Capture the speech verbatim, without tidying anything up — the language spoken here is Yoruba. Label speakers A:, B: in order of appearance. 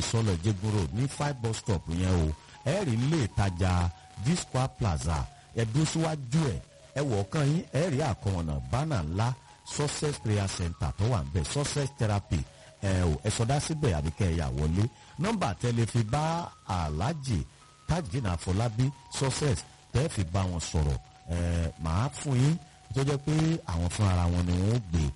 A: ìsọlọ̀ ìjẹgúnrò ní five bus stop yẹn o ẹ rí ilé ìtajà G-Square Plaza ẹ dúró síwájú ẹ ẹ wọ̀ ọ̀kan yín ẹ rí àkọmọ̀nà bánà ńlá Success Prayer Center tó wà ń bẹ̀ Success Therapy ẹ ò ẹ sọdá síbẹ̀ àbíkẹ́ ẹ̀yà wọlé nọ́mbà tẹ́lẹ̀ fi bá Alhaji Tajudeen Afọlábí Success tẹ́ fi bá wọn sọ̀rọ̀ ẹ màá fún yín tó jẹ́ pé àwọn fún ara wọn ni wọ́n gbé